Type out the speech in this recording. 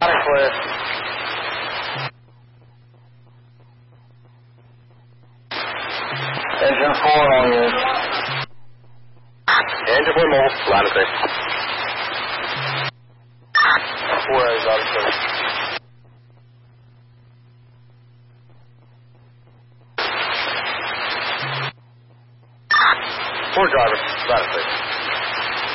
Got it clear. Engine 4 on you. Engine 4 mobile. Loud and clear. 4 is loud and clear. Four driver, loud and clear.